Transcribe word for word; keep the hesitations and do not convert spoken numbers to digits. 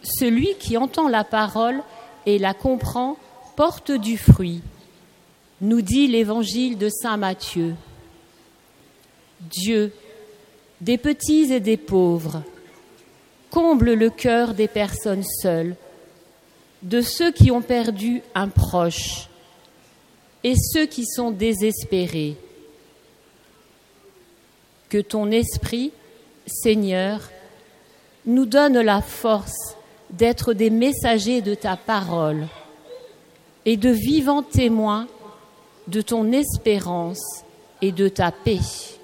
Celui qui entend la parole et la comprend porte du fruit, nous dit l'évangile de saint Matthieu. Dieu, des petits et des pauvres, comble le cœur des personnes seules, de ceux qui ont perdu un proche et ceux qui sont désespérés. Que ton esprit, Seigneur, nous donne la force d'être des messagers de ta parole et de vivants témoins de ton espérance et de ta paix.